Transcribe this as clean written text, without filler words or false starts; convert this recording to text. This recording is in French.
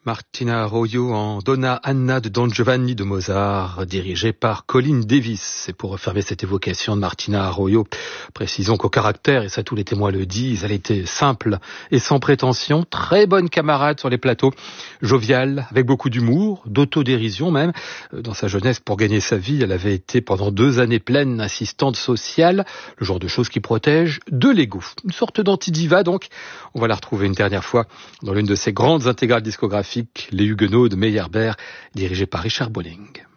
Martina Arroyo en Donna Anna de Don Giovanni de Mozart, dirigée par Colin Davis. Et pour refermer cette évocation de Martina Arroyo, précisons qu'au caractère, et ça tous les témoins le disent, elle était simple et sans prétention, très bonne camarade sur les plateaux, joviale, avec beaucoup d'humour, d'autodérision même. Dans sa jeunesse, pour gagner sa vie, elle avait été pendant 2 années pleines assistante sociale, le genre de choses qui protège de l'ego. Une sorte d'anti-diva donc. On va la retrouver une dernière fois dans l'une de ses grandes intégrales discographiques, Les Huguenots de Meyerbeer, dirigé par Richard Bolling.